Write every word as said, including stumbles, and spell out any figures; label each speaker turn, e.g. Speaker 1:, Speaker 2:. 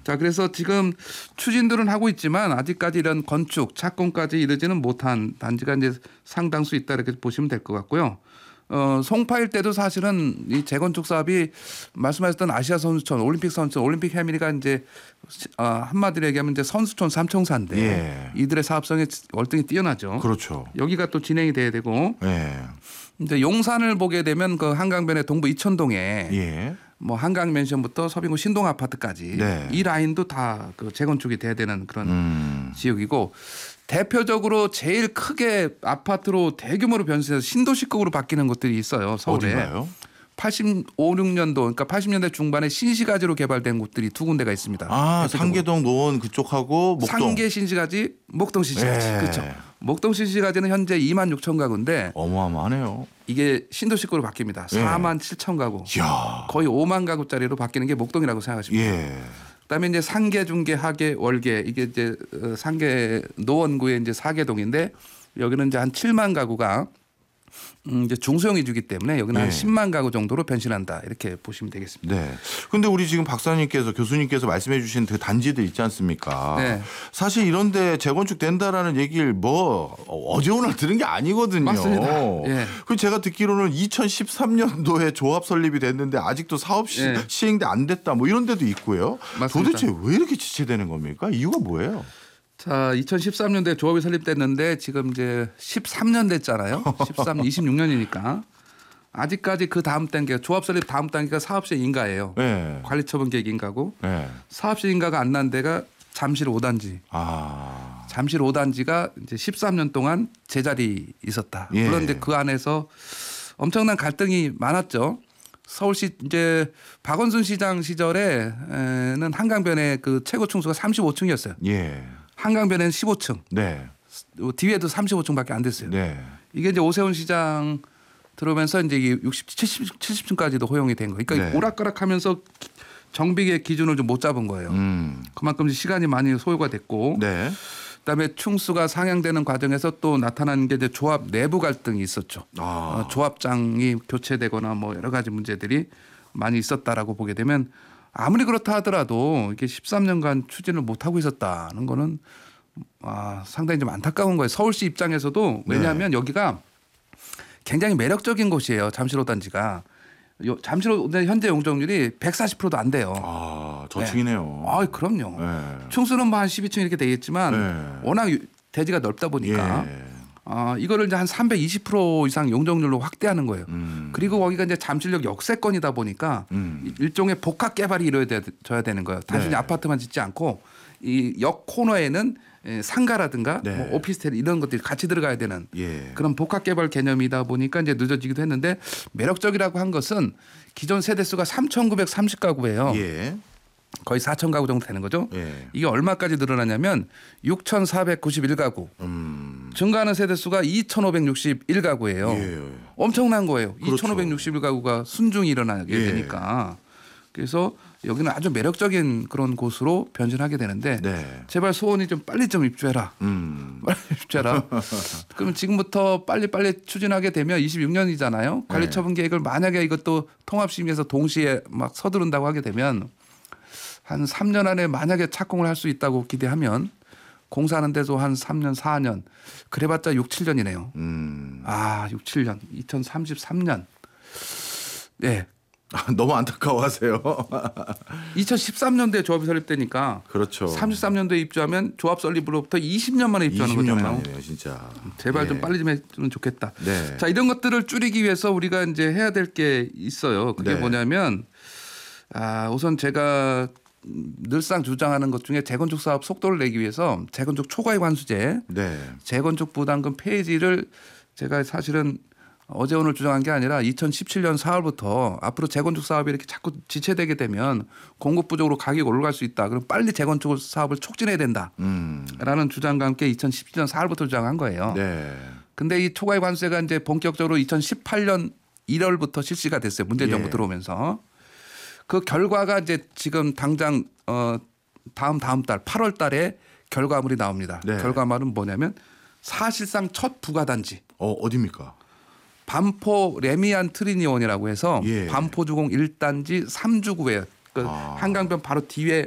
Speaker 1: 자, 그래서 지금 추진들은 하고 있지만 아직까지 이런 건축, 착공까지 이르지는 못한 단지가 이제 상당수 있다 이렇게 보시면 될 것 같고요. 어, 송파일 때도 사실은 이 재건축 사업이 말씀하셨던 아시아 선수촌, 올림픽 선수촌, 올림픽 해밀이가 이제 어, 한마디로 얘기하면 이제 선수촌 삼총사인데 예. 이들의 사업성이 월등히 뛰어나죠.
Speaker 2: 그렇죠.
Speaker 1: 여기가 또 진행이 돼야 되고.
Speaker 2: 예.
Speaker 1: 이제 용산을 보게 되면 그 한강변의 동부 이천동에
Speaker 2: 예.
Speaker 1: 뭐 한강맨션부터 서빙구 신동 아파트까지
Speaker 2: 네.
Speaker 1: 이 라인도 다 그 재건축이 돼야 되는 그런 음. 지역이고. 대표적으로 제일 크게 아파트로 대규모로 변신해서 신도시급으로 바뀌는 곳들이 있어요. 서울에.
Speaker 2: 어딘가요?
Speaker 1: 팔십오, 육 년도 그러니까 팔십 년대 중반에 신시가지로 개발된 곳들이 두 군데가 있습니다.
Speaker 2: 아, 상계동 노원 그쪽하고 목동.
Speaker 1: 상계 신시가지, 목동 신시가지.
Speaker 2: 예.
Speaker 1: 그렇죠. 목동 신시가지는 현재 이만 육천 가구인데
Speaker 2: 어마어마하네요.
Speaker 1: 이게 신도시급으로 바뀝니다.
Speaker 2: 예.
Speaker 1: 사만 칠천 가구.
Speaker 2: 이야.
Speaker 1: 거의 오만 가구짜리로 바뀌는 게 목동이라고 생각하시면 돼요.
Speaker 2: 예.
Speaker 1: 그다음에 이제 상계, 중계, 하계, 월계 이게 이제 상계 노원구의 이제 사계동인데 여기는 이제 한 칠만 가구가 음 이제 중소형 위주기 때문에 여기는
Speaker 2: 네.
Speaker 1: 한 십만 가구 정도로 변신한다 이렇게 보시면 되겠습니다.
Speaker 2: 네. 근데 우리 지금 박사님께서 교수님께서 말씀해 주신 그 단지들 있지 않습니까?
Speaker 1: 네.
Speaker 2: 사실 이런데 재건축 된다라는 얘기를 뭐 어제 오늘 들은 게 아니거든요.
Speaker 1: 맞습니다. 예.
Speaker 2: 그 제가 듣기로는 이천십삼 년도에 조합 설립이 됐는데 아직도 사업 시,
Speaker 1: 예.
Speaker 2: 시행돼 안 됐다 뭐 이런 데도 있고요.
Speaker 1: 맞습니다.
Speaker 2: 도대체 왜 이렇게 지체되는 겁니까? 이유가 뭐예요?
Speaker 1: 자, 이천십삼 년도에 조합이 설립됐는데 지금 이제 십삼 년 됐잖아요. 십삼, 이십육 년이니까 아직까지 그 다음 단계 조합 설립 다음 단계가 사업시행 인가예요.
Speaker 2: 네.
Speaker 1: 관리처분 계획 인가고
Speaker 2: 네.
Speaker 1: 사업시행 인가가 안 난 데가 잠실 오 단지.
Speaker 2: 아.
Speaker 1: 잠실 오 단지가 이제 십삼 년 동안 제자리 있었다.
Speaker 2: 예.
Speaker 1: 그런데 그 안에서 엄청난 갈등이 많았죠. 서울시 이제 박원순 시장 시절에는 한강변의 그 최고 층수가 삼십오 층이었어요.
Speaker 2: 예.
Speaker 1: 한강변에는 십오 층.
Speaker 2: 네.
Speaker 1: 뒤에도 삼십오 층밖에 안 됐어요.
Speaker 2: 네.
Speaker 1: 이게 이제 오세훈 시장 들어오면서 이제 육십, 칠십, 칠십 층까지도 허용이 된 거예요. 그러니까
Speaker 2: 네.
Speaker 1: 오락가락하면서 정비계 기준을 좀 못 잡은 거예요.
Speaker 2: 음.
Speaker 1: 그만큼 시간이 많이 소요가 됐고.
Speaker 2: 네.
Speaker 1: 그다음에 층수가 상향되는 과정에서 또 나타난 게 이제 조합 내부 갈등이 있었죠.
Speaker 2: 아.
Speaker 1: 어, 조합장이 교체되거나 뭐 여러 가지 문제들이 많이 있었다라고 보게 되면 아무리 그렇다 하더라도 이게 십삼 년간 추진을 못 하고 있었다는 거는 아, 상당히 좀 안타까운 거예요. 서울시 입장에서도 왜냐하면 네. 여기가 굉장히 매력적인 곳이에요. 잠실 오 단지가. 잠실 오 단지 현재 용적률이 백사십 퍼센트도 안 돼요.
Speaker 2: 아, 저층이네요.
Speaker 1: 네. 아, 그럼요.
Speaker 2: 네.
Speaker 1: 층수는 뭐 한 십이 층 이렇게 되겠지만
Speaker 2: 네.
Speaker 1: 워낙 대지가 넓다 보니까
Speaker 2: 예.
Speaker 1: 아, 이거를 이제 한 삼백이십 퍼센트 이상 용적률로 확대하는 거예요.
Speaker 2: 음.
Speaker 1: 그리고 거기가 이제 잠실역 역세권이다 보니까
Speaker 2: 음.
Speaker 1: 일종의 복합 개발이 이루어져야 되는 거예요. 단순히
Speaker 2: 네.
Speaker 1: 아파트만 짓지 않고 이 역 코너에는 상가라든가
Speaker 2: 네.
Speaker 1: 뭐 오피스텔 이런 것들이 같이 들어가야 되는
Speaker 2: 예.
Speaker 1: 그런 복합 개발 개념이다 보니까 이제 늦어지기도 했는데 매력적이라고 한 것은 기존 세대 수가 삼천구백삼십 가구예요.
Speaker 2: 예.
Speaker 1: 거의 사천 가구 정도 되는 거죠.
Speaker 2: 예.
Speaker 1: 이게 얼마까지 늘어나냐면 육천사백구십일 가구.
Speaker 2: 음.
Speaker 1: 증가하는 세대 수가 이천오백육십일 가구예요.
Speaker 2: 예.
Speaker 1: 엄청난 거예요.
Speaker 2: 그렇죠.
Speaker 1: 이천오백육십일 가구가 순중이 일어나게
Speaker 2: 예.
Speaker 1: 되니까. 그래서 여기는 아주 매력적인 그런 곳으로 변신하게 되는데
Speaker 2: 네.
Speaker 1: 제발 소원이 좀 빨리 좀 입주해라.
Speaker 2: 음.
Speaker 1: 빨리 입주해라. 그럼 지금부터 빨리빨리 추진하게 되면 이십육 년이잖아요. 관리처분 계획을 만약에 이것도 통합심의에서 동시에 막 서두른다고 하게 되면 한 삼 년 안에 만약에 착공을 할 수 있다고 기대하면 공사하는 데도 한 삼 년, 사 년 그래봤자 육, 칠 년이네요.
Speaker 2: 음.
Speaker 1: 아, 육, 칠 년. 이천삼십삼 년. 네.
Speaker 2: 너무 안타까워하세요.
Speaker 1: 이천십삼 년도에 조합이 설립되니까
Speaker 2: 그렇죠.
Speaker 1: 삼십삼 년도에 입주하면 조합 설립으로부터 이십 년 만에 입주하는
Speaker 2: 이십 년
Speaker 1: 거잖아요.
Speaker 2: 만이네요, 진짜.
Speaker 1: 제발
Speaker 2: 예.
Speaker 1: 좀 빨리 좀 했으면 좋겠다.
Speaker 2: 네.
Speaker 1: 자, 이런 것들을 줄이기 위해서 우리가 이제 해야 될 게 있어요. 그게
Speaker 2: 네.
Speaker 1: 뭐냐면 아, 우선 제가 늘상 주장하는 것 중에 재건축 사업 속도를 내기 위해서 재건축 초과이익 환수제,
Speaker 2: 네.
Speaker 1: 재건축 부담금 폐지를 제가 사실은 어제 오늘 주장한 게 아니라 이천십칠 년 사월부터 앞으로 재건축 사업이 이렇게 자꾸 지체되게 되면 공급 부족으로 가격이 올라갈 수 있다. 그럼 빨리 재건축 사업을 촉진해야 된다라는
Speaker 2: 음.
Speaker 1: 주장과 함께 이천십칠 년 사월부터 주장한 거예요.
Speaker 2: 네.
Speaker 1: 근데 이 초과이익 환수제가 이제 본격적으로 이천십팔 년 일월부터 실시가 됐어요. 문재인 정부
Speaker 2: 예.
Speaker 1: 들어오면서. 그 결과가 이제 지금 당장 어 다음 다음 달 팔월 달에 결과물이 나옵니다.
Speaker 2: 네.
Speaker 1: 결과물은 뭐냐면 사실상 첫 부가단지.
Speaker 2: 어, 어디입니까?
Speaker 1: 반포 레미안 트리니원이라고 해서
Speaker 2: 예.
Speaker 1: 반포주공 일 단지 삼 주구에 그
Speaker 2: 아.
Speaker 1: 한강변 바로 뒤에